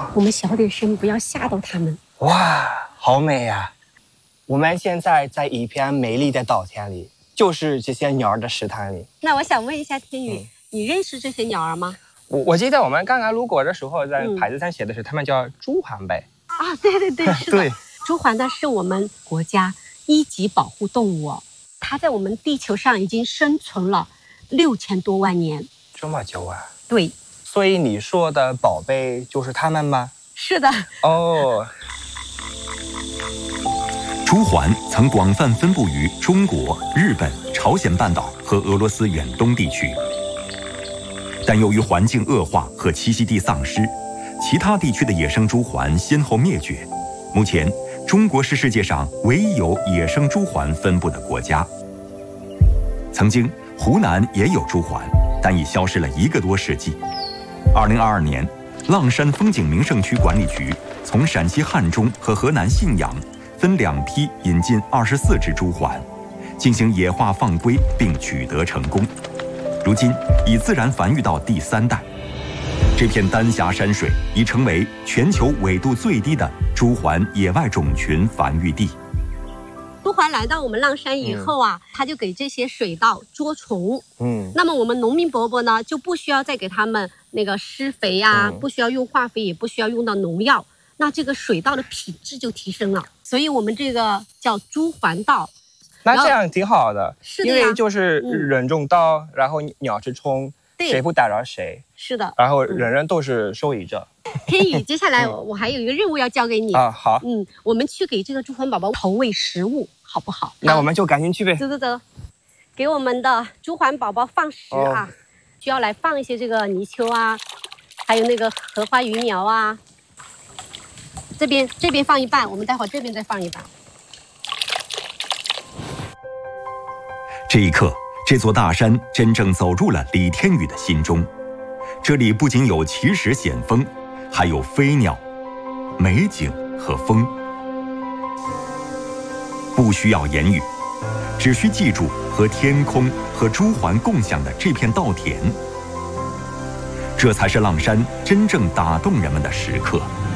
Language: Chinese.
我们小点声，不要吓到它们。 哇，好美呀！我们现在在一片美丽的稻田里，就是这些鸟儿的食堂里。 那我想问一下天宇，你认识这些鸟儿吗？ 我记得我们刚刚路过的时候，在牌子上写的是它们叫朱鹮呗。 啊，对对对，是的。 对， 朱鹮呢是我们国家1级保护动物哦，它在我们地球上已经生存了6000多万年。 这么久啊？ 对。 所以你说的宝贝就是它们吗？ 是的。 哦。 朱鹮曾广泛分布于中国、日本、朝鲜半岛和俄罗斯远东地区，但由于环境恶化和栖息地丧失，其他地区的野生朱鹮先后灭绝。目前，中国是世界上唯一有野生朱鹮分布的国家。曾经，湖南也有朱鹮，但已消失了1个多世纪。2022年，阆山风景名胜区管理局从陕西汉中和河南信阳分2批引进24只朱鹮，进行野化放归，并取得成功。如今已自然繁育到第3代。这片丹霞山水已成为全球纬度最低的朱鹮野外种群繁育地。 朱鹮来到我们阆山以后啊，它就给这些水稻捉虫。那么我们农民伯伯呢，就不需要再给他们那个施肥啊，不需要用化肥，也不需要用到农药。那这个水稻的品质就提升了，所以我们这个叫朱鹮稻。 那这样挺好的， 是的呀， 因为就是人种稻，然后鸟吃虫，谁不打扰谁。 是的， 然后人人都是受益者。 天宇，接下来我还有一个任务要交给你啊。好， 我们去给这个朱鹮宝宝投喂食物，好不好？ 那我们就赶紧去呗。 走走走，给我们的朱鹮宝宝放食啊，需要来放一些这个泥鳅啊，还有那个荷花鱼苗啊。这边放一半，我们待会儿这边再放一半。 这一刻，这座大山真正走入了李天宇的心中。这里不仅有奇石险峰，还有飞鸟、美景和风。不需要言语，只需记住和天空和朱鹮共享的这片稻田。这才是阆山真正打动人们的时刻。